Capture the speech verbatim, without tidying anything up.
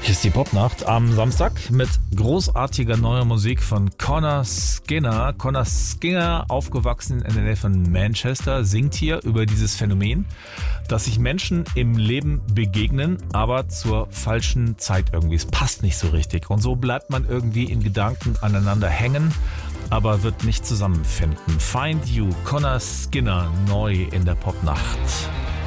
Hier ist die Popnacht am Samstag mit großartiger neuer Musik von Connor Skinner. Connor Skinner, aufgewachsen in der Nähe von Manchester, singt hier über dieses Phänomen, dass sich Menschen im Leben begegnen, aber zur falschen Zeit irgendwie. Es passt nicht so richtig. Und so bleibt man irgendwie in Gedanken aneinander hängen, aber wird nicht zusammenfinden. Find You, Connor Skinner, neu in der Popnacht.